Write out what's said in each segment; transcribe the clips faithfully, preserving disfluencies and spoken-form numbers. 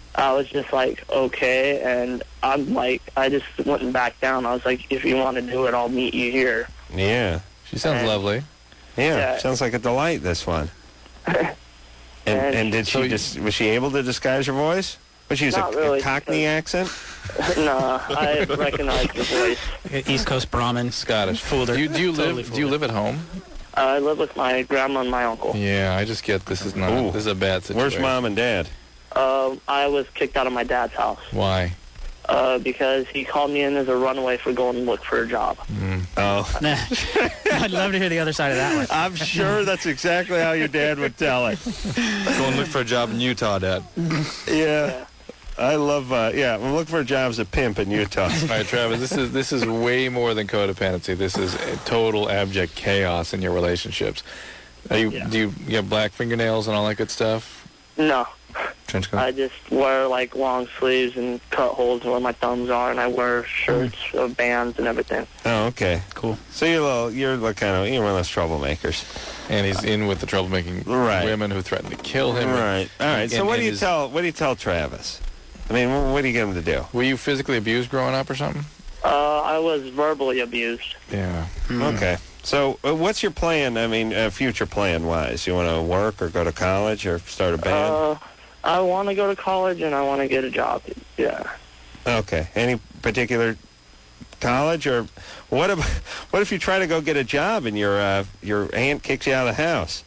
I was just like, okay, and I'm like, I just wouldn't back down. I was like, if you want to do it, I'll meet you here. Yeah. She sounds And- lovely. Yeah, Yeah. sounds like a delight, this one. And, And- and did So she you- just, was she able to disguise her voice? Was she use a, Not a really, Cockney accent? Nah, I recognized the voice. East Coast Brahmin. Scottish. Fooled her. Do you, do you Totally live? fooled Do you her. live at home? I live with my grandma and my uncle. Yeah, I just get this is not. Ooh. This is a bad situation. Where's mom and dad? Um, I was kicked out of my dad's house Why? uh, because he called me in as a runaway for going to look for a job. Oh. Nah. I'd love to hear the other side of that one. I'm sure that's exactly how your dad would tell it. Go and look for a job in Utah, Dad. Yeah. I love, uh, yeah, I'm looking for a job as a pimp in Utah. All right, Travis. This is this is way more than codependency. This is a total abject chaos in your relationships. Are you Yeah. do you, you have black fingernails and all that good stuff? No, Trench coat. I just wear like long sleeves and cut holes where my thumbs are, and I wear shirts of bands and everything. Oh, okay. Cool. So you're a little, you're like kind of, you're one of those troublemakers. And he's in with the troublemaking Right. women who threaten to kill him. Right. All right. So And- what and do you his- tell, what do you tell Travis? I mean, wh- what do you get him to do? Were you physically abused growing up or something? Uh, I was verbally abused. Yeah. Okay. So uh, what's your plan, I mean, uh, future plan-wise? You want to work or go to college or start a band? Uh, I want to go to college and I want to get a job. Yeah. Okay. Any particular college, or what if what if you try to go get a job and your uh, your aunt kicks you out of the house?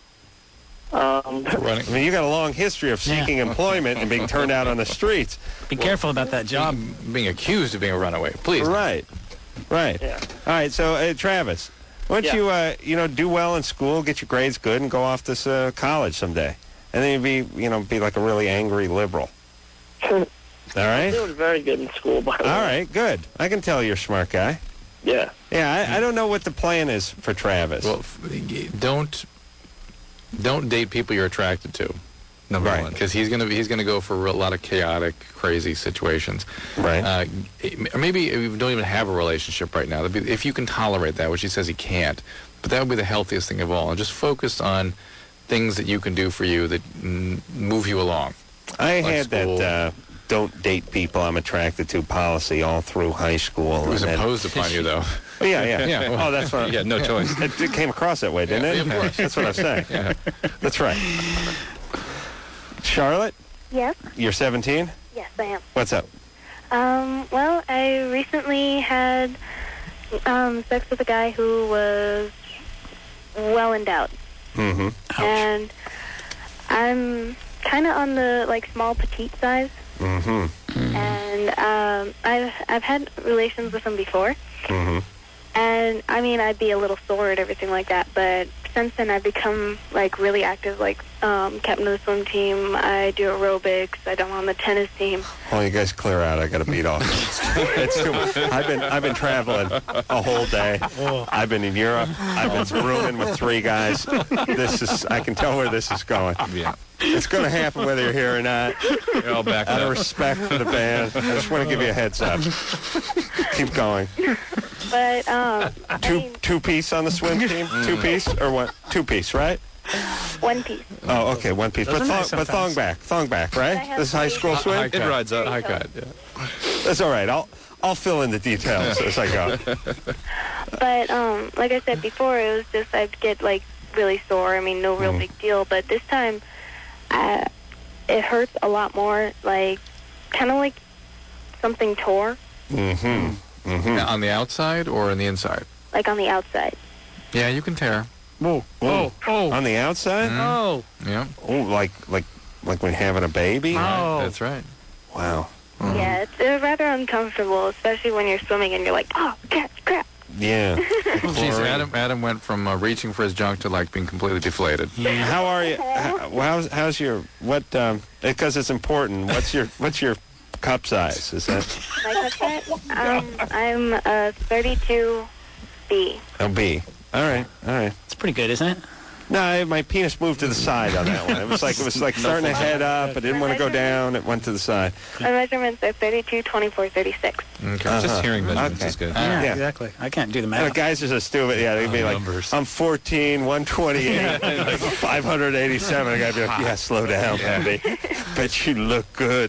Um, Running. I mean, you got a long history of seeking employment and being turned out on the streets. Be careful about that job. Being, being accused of being a runaway. Please. Right. Right. Yeah. All right. So, uh, Travis, why don't Yeah. you uh, you know do well in school, get your grades good, and go off to uh, college someday, and then you'd be you know be like a really angry liberal. All I right. was very good in school, by the way. All right. Good. I can tell you're a smart guy. Yeah. Yeah. I, I don't know what the plan is for Travis. Well, f- don't don't date people you're attracted to. Number Right. one, because he's gonna he's gonna go for a lot of chaotic, crazy situations. right. Uh, or maybe you don't even have a relationship right now. That'd be- If you can tolerate that, which he says he can't, but that would be the healthiest thing of all. And just focus on things that you can do for you that mm, move you along. I like had school. that uh, don't date people I'm attracted to policy all through high school. It was and then- imposed upon you, though. Oh, yeah, yeah. Yeah, well, oh, that's what. you had no choice. It, it came across that way, didn't Yeah, it? of course. That's what I'm saying. Yeah. That's right. Charlotte, Yes, you're seventeen? yes, I am. What's up? Um, well, I recently had um, sex with a guy who was well endowed, Mm-hmm. and I'm kind of on the like small petite size, Mm-hmm. and um, I've I've had relations with him before, Mm-hmm. and I mean I'd be a little sore and everything like that, but since then I've become like really active, like um, captain of the swim team. I do aerobics. I don't on the tennis team. Oh, you guys clear out. I got to beat off. It's too, I've been I've been traveling a whole day. I've been in Europe. I've been rooming with three guys. This is I can tell where this is going. Yeah. It's going to happen whether you're here or not. You're all back Out of up. respect for the band, I just want to give you a heads up. Keep going. But um, I Two mean, two piece on the swim team. Two piece or what? Two piece, right? one piece. Oh, okay, one piece. Those But are thong, nice but thong sometimes. back, thong back, I right? have This is high three. school High swim. cut. It rides up. High cut. Yeah. That's all right. I'll I'll fill in the details as I go. But um, like I said before, it was just I'd get like really sore. I mean, no real Mhm. big deal. But this time, I, it hurts a lot more. Like, kind of like something tore, Mm-hmm. Mm-hmm. Now, on the outside or on the inside? like on the outside. Yeah, you can tear. Whoa. Oh. Oh. On the outside? Mm. Oh. Yeah. Oh, like like like when having a baby? Oh. That's right. Wow. Yeah, it's uh, rather uncomfortable, especially when you're swimming and you're like, oh, crap, crap. Yeah. Jeez, Adam, Adam went from uh, reaching for his junk to like being completely deflated. Yeah. How are you? How, how's how's your what? Um, because it's important. What's your what's your cup size? Is that My cup size? Um, I'm a thirty-two B. a B? All right. All right. It's pretty good, isn't it? No, I, my penis moved to the side on that one. It was like it was like starting to head up. I didn't want to go down. It went to the side. My measurements are thirty-two, twenty-four, thirty-six. Okay. Uh-huh. Just hearing measurements Okay. is good. Yeah, Yeah. exactly. I can't do the And math. the guys are so stupid. Yeah, they'd be Oh, like, numbers. I'm fourteen, one twenty-eight, five hundred eighty-seven. I gotta be like, yeah, slow down, baby. Bet you look good.